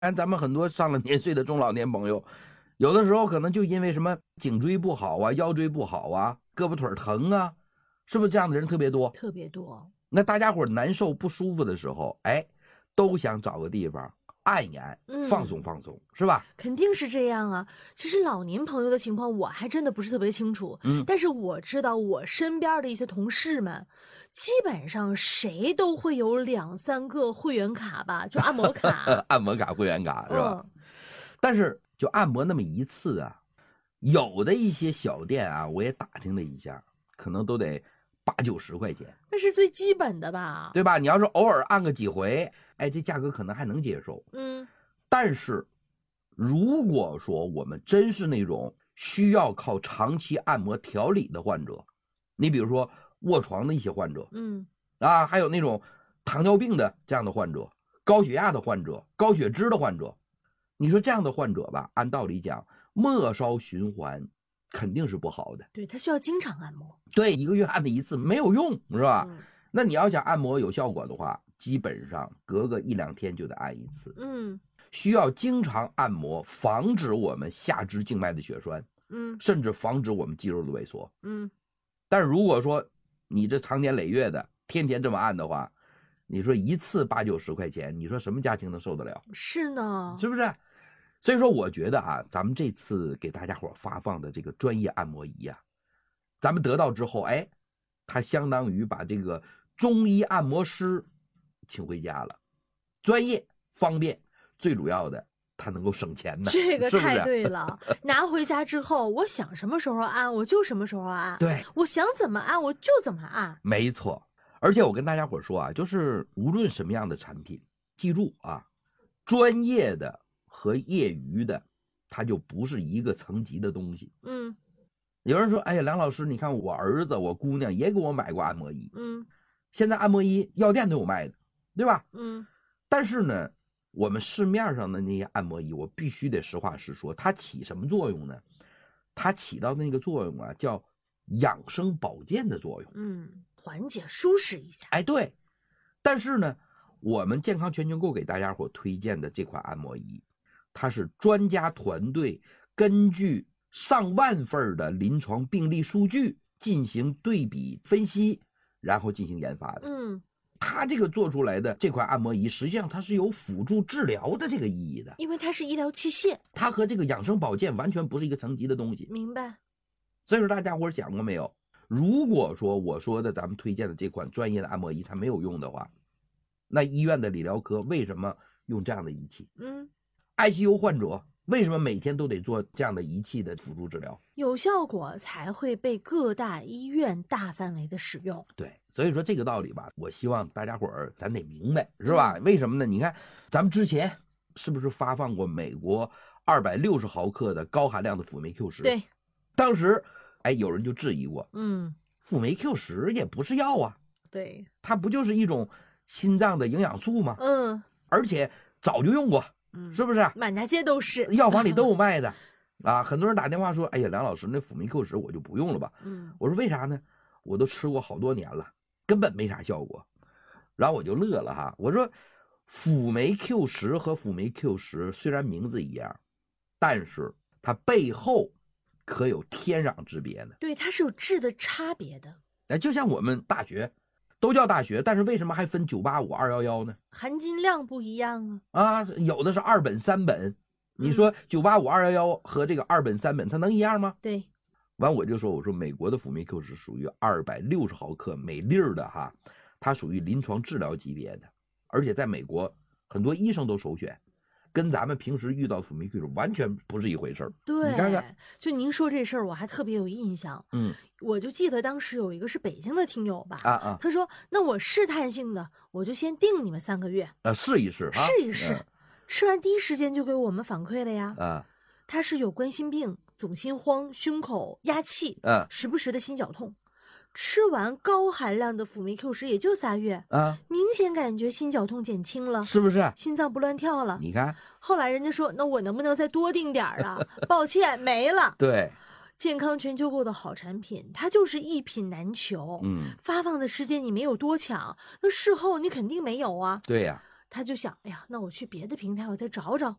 咱们很多上了年岁的中老年朋友，有的时候可能就因为什么颈椎不好啊、腰椎不好啊、胳膊腿疼啊，是不是这样的人特别多？ 特别多。 那大家伙难受不舒服的时候，都想找个地方按一按，放松放松，是吧？ 肯定是这样啊。其实老年朋友的情况我还真的不是特别清楚，但是我知道我身边的一些同事们，基本上谁都会有2、3个会员卡吧，就按摩卡。 按摩卡、会员卡是吧？但是就按摩那么一次啊，有的一些小店啊，我也打听了一下，可能都得80、90块钱， 那是最基本的吧？ 对吧？你要是偶尔按个几回，这价格可能还能接受。但是如果说我们真是那种需要靠长期按摩调理的患者，你比如说卧床的一些患者，还有那种糖尿病的这样的患者、高血压的患者、高血脂的患者，你说这样的患者吧，按道理讲，末梢循环肯定是不好的。 对，他需要经常按摩。 对，1个月按的一次没有用，是吧？那你要想按摩有效果的话，基本上隔个1、2天就得按一次。需要经常按摩，防止我们下肢静脉的血栓，甚至防止我们肌肉的萎缩。但是如果说你这长年累月的天天这么按的话，你说一次80、90块钱，你说什么家庭能受得了？ 是呢， 是不是？所以说我觉得啊，咱们这次给大家伙发放的这个专业按摩仪啊，咱们得到之后，它相当于把这个中医按摩师请回家了，专业方便，最主要的它能够省钱呢。 这个太对了。拿回家之后，我想什么时候按我就什么时候按， 对， 我想怎么按我就怎么按。 没错。而且我跟大家伙说啊，就是无论什么样的产品，记住啊，专业的和业余的它就不是一个层级的东西。有人说，哎呀，梁老师，你看我儿子我姑娘也给我买过按摩仪，现在按摩仪药店都有卖的，对吧？但是呢，我们市面上的那些按摩仪，我必须得实话实说，它起什么作用呢？它起到那个作用啊，叫养生保健的作用。 缓解舒适一下。 对。但是呢，我们健康全球购给大家伙推荐的这款按摩仪，它是专家团队根据上万份的临床病例数据进行对比分析，然后进行研发的。它这个做出来的这款按摩仪，实际上它是有辅助治疗的这个意义的， 因为它是医疗器械， 它和这个养生保健完全不是一个层级的东西。 明白。 所以说大家伙想过没有，如果说我说的咱们推荐的这款专业的按摩仪它没有用的话，那医院的理疗科为什么用这样的仪器？ICU 患者为什么每天都得做这样的仪器的辅助治疗？有效果才会被各大医院大范围的使用。 对，所以说这个道理吧，我希望大家伙儿咱得明白，是吧？为什么呢？你看咱们之前是不是发放过美国260毫克的高含量的辅酶 Q10？ 对， 当时有人就质疑过，辅酶 Q10也不是药啊， 对， 它不就是一种心脏的营养素吗？而且早就用过，是不是？ 满大街都是， 药房里都有卖的啊。很多人打电话说，哎呀，梁老师，那辅酶 Q10我就不用了吧。我说为啥呢？我都吃过好多年了，根本没啥效果。然后我就乐了哈，我说辅酶 Q10和辅酶 Q10虽然名字一样，但是它背后可有天壤之别呢。 对，它是有质的差别的。 就像我们大学都叫大学，但是为什么还分985、211呢？ 含金量不一样啊。有的是2本、3本，你说985、211和这个2本、3本，它能一样吗？ 对。 完我就说，我说美国的辅酶 Q 是属于260毫克每粒的哈，它属于临床治疗级别的，而且在美国很多医生都首选，跟咱们平时遇到辅酶 Q 完全不是一回事儿。 对， 你看看， 就您说这事儿，我还特别有印象。我就记得当时有一个是北京的听友吧，他说，那我试探性的，我就先定你们3个月， 试一试， 试一试，吃完第一时间就给我们反馈了呀。他是有冠心病、总心慌、胸口压气，时不时的心绞痛。吃完高含量的辅酶 Q10也就3月，明显感觉心绞痛减轻了， 是不是？ 心脏不乱跳了。 你看， 后来人家说，那我能不能再多订点啊？抱歉，没了。 对， 健康全球购的好产品，它就是一品难求。发放的时间你没有多抢，那事后你肯定没有啊。 对呀。 他就想，哎呀，那我去别的平台我再找找。